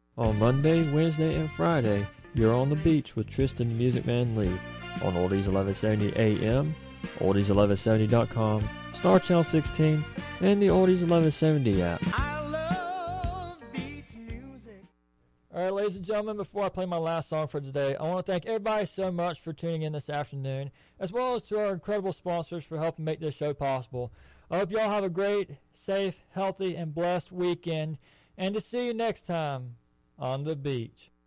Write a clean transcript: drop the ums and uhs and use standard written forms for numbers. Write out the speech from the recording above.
On Monday, Wednesday, and Friday, you're on the beach with Tristan the Music Man Lee on Oldies 1170 AM, Oldies1170.com, Star Channel 16, and the Oldies 1170 app. I love beach music. All right, ladies and gentlemen, before I play my last song for today, I want to thank everybody so much for tuning in this afternoon, as well as to our incredible sponsors for helping make this show possible. I hope y'all have a great, safe, healthy, and blessed weekend, and to see you next time on the beach.